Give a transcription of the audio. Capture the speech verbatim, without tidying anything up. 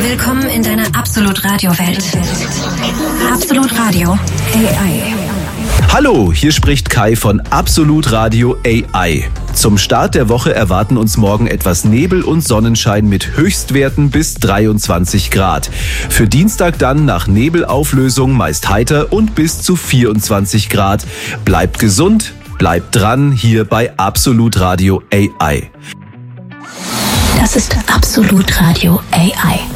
Willkommen in deiner Absolut-Radio-Welt. Absolut-Radio A I. Hallo, hier spricht Kai von Absolut Radio A I. Zum Start der Woche erwarten uns morgen etwas Nebel und Sonnenschein mit Höchstwerten bis dreiundzwanzig Grad. Für Dienstag dann nach Nebelauflösung meist heiter und bis zu vierundzwanzig Grad. Bleibt gesund, bleibt dran hier bei Absolut Radio A I. Das ist Absolut Radio A I.